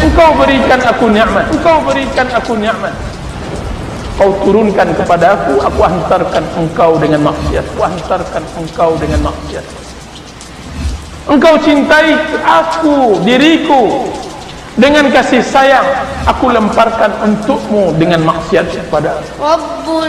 Engkau berikan aku nikmat, Engkau berikan aku nikmat. Kau turunkan kepada aku hantarkan engkau dengan maksiat, aku hantarkan engkau dengan maksiat. Engkau cintai aku, diriku dengan kasih sayang, aku lemparkan untukmu dengan maksiat kepada aku.